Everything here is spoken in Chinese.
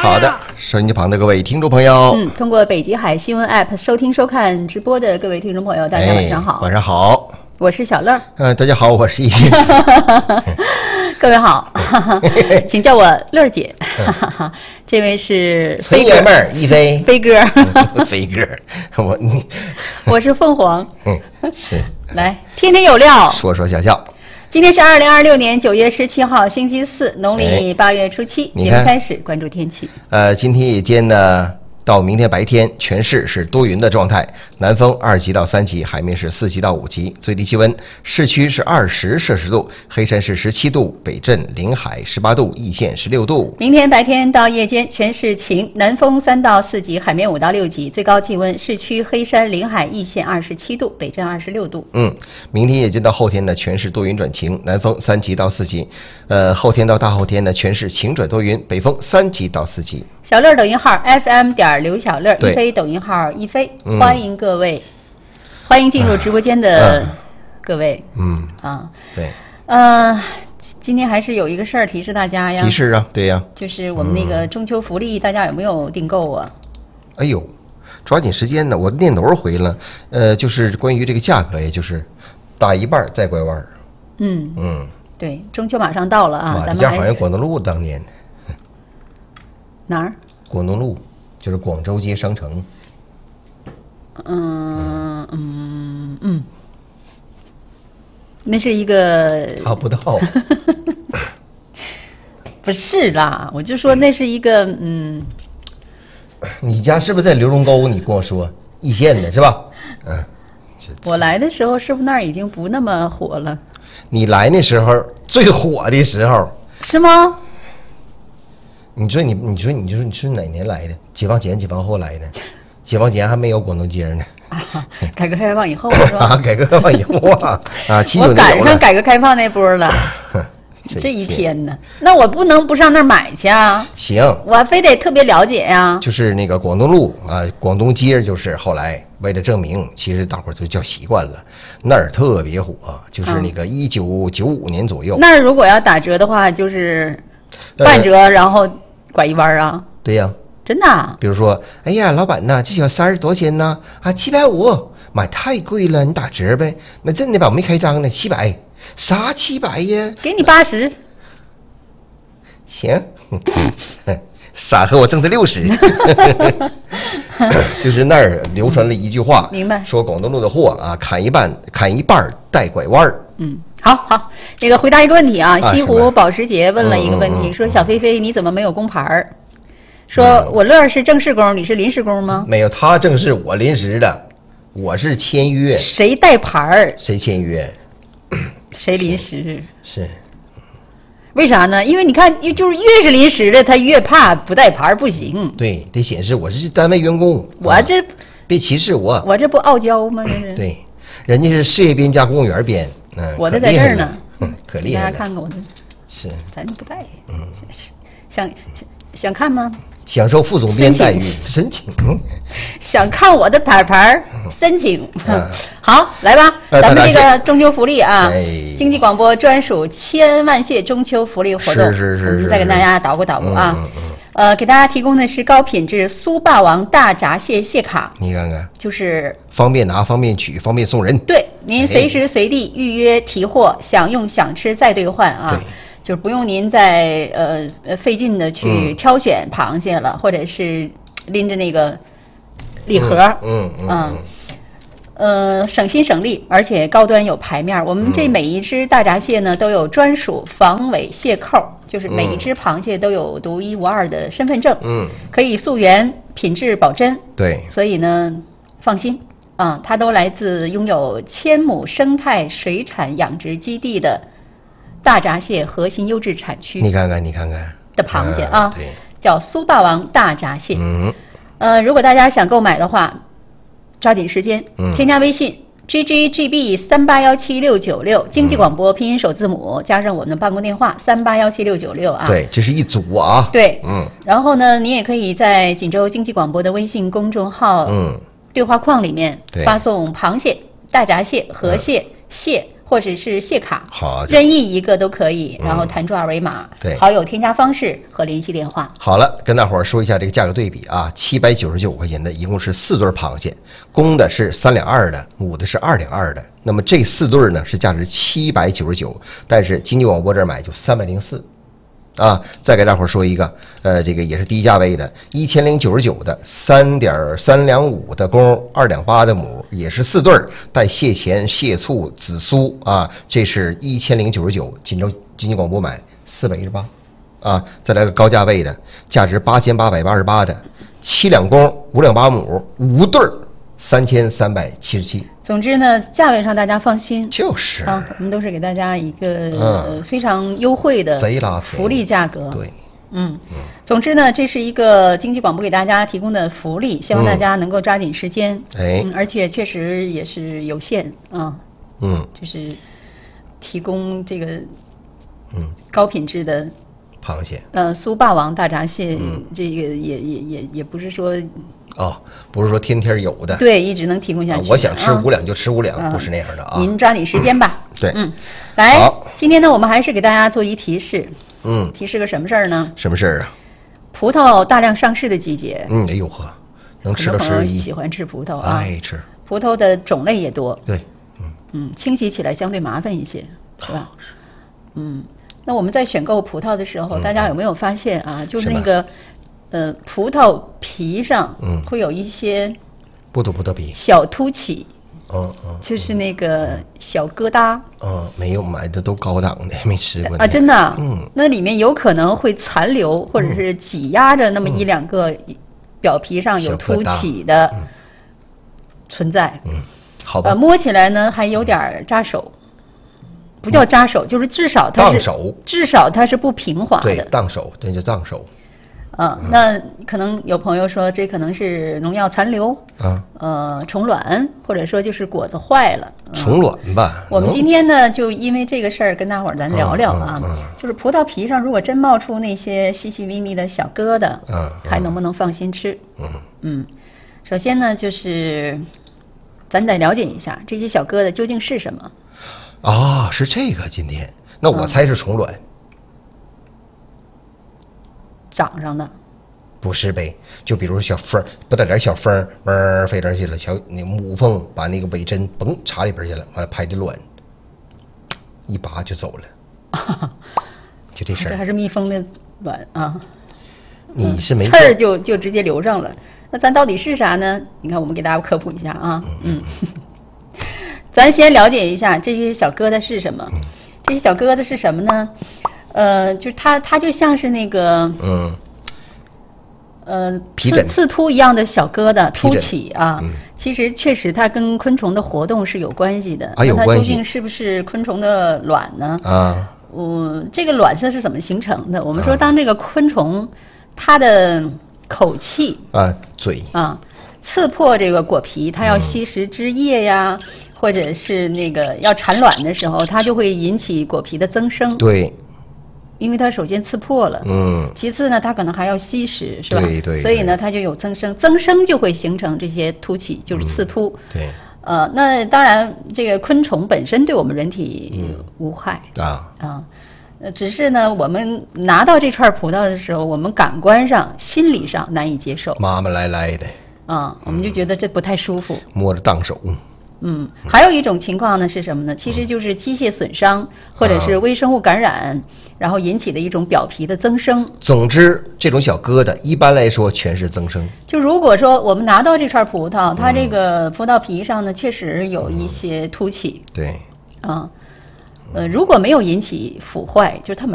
好的，收音机旁的各位听众朋友， 通过北极海新闻 App 收听收看直播的各位听众朋友，大家晚上好。 晚上好， 我是小乐。 大家好，我是一飞。 各位好，请叫我乐姐。这位是纯爷们儿一飞， 飞哥。 飞哥， 我是凤凰。 是。 来，天天有料， 说说笑笑。 今天是2026年9月17号，星期四，农历8月初7。节目开始，关注天气。 今天夜间呢，到明天白天，全市是多云的状态，南风2级到3级，海面是4级到5级，最低气温，市区是20摄氏度，黑山市17度，北镇临海18度，易县16度。 明天白天到夜间，全市晴，南风3到4级，海面5到6级，最高气温，市区黑山、临海、易县27度，北镇26度。 明天夜间到后天呢，全市多云转晴，南风3级到4级。后天到大后天呢，全市晴转多云，北风3级到4级。 小乐抖音号 FM 刘小乐，一飞抖音号一飞，欢迎各位，欢迎进入直播间的各位。 对， 今天还是有一个事儿提示大家呀。 提示啊，对呀， 就是我们那个中秋福利，大家有没有订购啊？ 哎呦，抓紧时间呢，我念多少回了？就是关于这个价格，也就是打一半再拐弯。 对，中秋马上到了啊，咱们家好像广东路当年哪儿？ 广东路就是广州街商城。 那是一个不到。 不是啦，我就说那是一个你家是不是在刘龙沟？你跟我说易县的是吧？ 我来的时候是不是那儿已经不那么火了？ 你来那时候最火的时候是吗？ 你说哪年来的？解放前、解放后来的？解放前还没有广东街呢。 改革开放以后是吧？ 改革开放以后79年我赶上改革开放那波了。这一天呢，那我不能不上那儿买去啊！ 行， 我非得特别了解呀。 就是那个广东路广东街，就是后来为了证明，其实大伙儿都叫习惯了，那儿特别火，就是那个1995年左右。 那儿如果要打折的话，就是半折，然后拐一弯啊？ 对呀， 真的啊。 比如说，哎呀，老板呐，这小三儿多少钱呢？750，妈太贵了，你打折呗。那真的吧，我没开张呢，700。啥700呀？ 给你80。 行，傻和我挣他60。就是那儿流传了一句话， 明白？ 说广东路的货砍一半带拐弯儿。 好，那个回答一个问题啊。西湖保时捷问了一个问题，说小飞飞你怎么没有工牌儿？说我乐是正式工，你是临时工吗？ 没有，他正式，我临时的，我是签约。 谁带牌儿？ 谁签约？ 谁临时？ 是， 为啥呢？因为你看，就是越是临时的，他越怕不带牌不行。 对，得显示我是单位员工。 我这别歧视我， 我这不傲娇吗？这是。对， 人家是事业编加公务员编， 我的在这儿呢， 可厉害了。 大家看看我的， 是， 咱不带，想看吗？ 享受副总编待遇，申请。 想看我的牌申请。好，来吧，咱们这个中秋福利啊，经济广播专属千万谢中秋福利活动， 是， 再给大家捣鼓啊。给大家提供的是高品质苏霸王大闸蟹蟹卡， 你看看， 就是方便拿、方便取、方便送人。 对，您随时随地预约提货，想用想吃再兑换啊。就是不用您再费劲的去挑选螃蟹了，或者是拎着那个礼盒，省心省力，而且高端有牌面。我们这每一只大闸蟹呢都有专属防伪蟹扣，就是每一只螃蟹都有独一无二的身份证，可以溯源，品质保真。 对， 所以呢，放心它都来自拥有1000亩生态水产养殖基地的大闸蟹核心优质产区， 你看看的螃蟹对， 叫苏霸王大闸蟹。如果大家想购买的话，抓紧时间，添加微信GGGB38176696，经济广播拼音首字母加上我们的办公电话38176696啊。 对，这是一组啊。 对，然后呢，你也可以在锦州经济广播的微信公众号对话框里面发送螃蟹、大闸蟹、河蟹、蟹或者是谢卡， 好， 任意一个都可以，然后弹出二维码， 对， 好友添加方式和联系电话。 好了，跟大伙儿说一下这个价格对比啊，799块钱的一共是4对螃蟹，公的是3两2的，母的是2两2的。那么这4对呢是价值799，但是经济广播这儿买就304。啊，再给大伙儿说一个，这个也是低价位的，1099的3.3两5的公，2两8的母，也是4对儿，带蟹钳、蟹醋、紫苏啊，这是1099，锦州经济广播买418，啊，再来个高价位的，价值8888的7两公5两8母5对儿，3377。 总之呢，价位上大家放心， 就是啊，我们都是给大家一个非常优惠的福利价格。 对， 总之呢，这是一个经济广播给大家提供的福利，希望大家能够抓紧时间。而且确实也是有限啊，就是提供这个高品质的螃蟹， 苏霸王大闸蟹，这个也不是说。 不是说天天有的， 对，一直能提供下去。 我想吃5两就吃5两，不是那样的啊。 您抓紧时间吧。 对， 来，今天呢，我们还是给大家做一提示。提示个什么事儿呢？ 什么事儿啊？ 葡萄大量上市的季节。 哎呦呵，能吃到11。 喜欢吃葡萄啊， 爱吃。 葡萄的种类也多。 对， 清洗起来相对麻烦一些，是吧？那我们在选购葡萄的时候，大家有没有发现啊？就是那个。葡萄皮上会有一些葡萄皮小凸起，就是那个小疙瘩。 没有，买的都高档的，没吃过啊，真的。那里面有可能会残留或者是挤压着那么1两个表皮上有凸起的存在。 好吧。 摸起来呢还有点扎手，不叫扎手，就是至少它是不平滑的。 对，当手，这叫当手。 那可能有朋友说这可能是农药残留，虫卵，或者说就是果子坏了。 虫卵吧。 我们今天呢，就因为这个事儿跟大伙儿咱聊聊啊，就是葡萄皮上如果真冒出那些细细密密的小疙瘩，还能不能放心吃？首先呢，就是咱得了解一下这些小疙瘩究竟是什么。 是这个今天，那我猜是虫卵。 长上的不是呗？就比如小蜂，不带点小蜂，飞这去了，小那母蜂把那个尾针嘣插里边去了，完了拍的卵，一拔就走了，就这事儿。 这还是蜜蜂的卵啊！ 你是没刺儿就直接留上了。那咱到底是啥呢？你看，我们给大家科普一下啊。咱先了解一下这些小疙瘩是什么。这些小疙瘩是什么呢？就是它就像是那个刺突一样的小疙瘩凸起啊，其实确实它跟昆虫的活动是有关系的。那它究竟是不是昆虫的卵呢？这个卵是怎么形成的？我们说，当这个昆虫它的口气嘴刺破这个果皮，它要吸食汁液呀，或者是那个要产卵的时候，它就会引起果皮的增生。 对。 因为它首先刺破了，其次呢，它可能还要吸食，是吧？ 对， 所以呢，它就有增生，增生就会形成这些凸起，就是刺突。 对， 那当然，这个昆虫本身对我们人体无害只是呢，我们拿到这串葡萄的时候，我们感官上、心理上难以接受， 麻麻赖赖的我们就觉得这不太舒服， 摸着当手。 还有一种情况呢是什么呢？其实就是机械损伤或者是微生物感染，然后引起的一种表皮的增生。 总之，这种小疙瘩一般来说全是增生。 就如果说我们拿到这串葡萄，它这个葡萄皮上呢确实有一些凸起， 对， 如果没有引起腐坏，就是它没